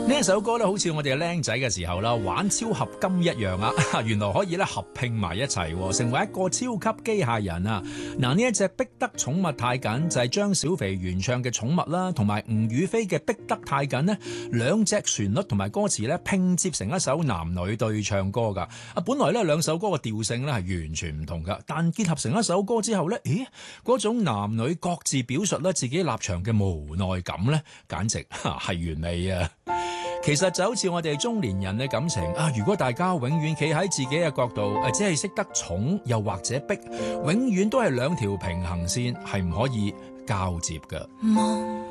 呢一首歌咧，好似我哋僆仔嘅時候啦，玩超合金一樣啊！原來可以咧合拼埋一齊，成為一個超級機械人啊！嗱，呢一隻逼得寵物太緊就係張小肥原唱嘅寵物啦，同埋吳雨霏嘅逼得太緊呢，兩隻旋律同埋歌詞咧拼接成一首男女對唱歌噶。本來呢兩首歌嘅調性咧係完全唔同噶，但結合成一首歌之後呢，咦，嗰種男女各自表述咧自己立場嘅無奈感呢，簡直係完美啊！其實就好似我哋中年人嘅感情啊，如果大家永遠企喺自己嘅角度，只係識得寵又或者逼，永遠都係兩條平行線，係唔可以交接㗎。